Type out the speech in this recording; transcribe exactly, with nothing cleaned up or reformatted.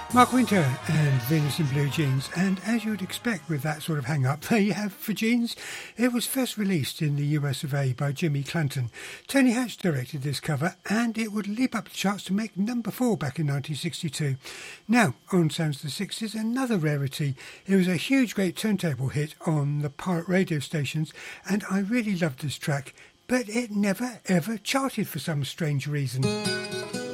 Mark Winter and Venus in Blue Jeans, and as you would expect with that sort of hang-up, there you have for Jeans. It was first released in the U S of A by Jimmy Clanton. Tony Hatch directed this cover, and it would leap up the charts to make number four back in nineteen sixty-two. Now, on Sounds of the sixties, another rarity. It was a huge, great turntable hit on the pirate radio stations, and I really loved this track, but it never, ever charted for some strange reason.